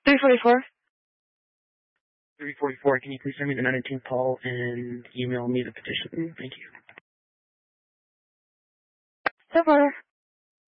344. 344, can you please send me the 919 call and email me the petition? Thank you. So far.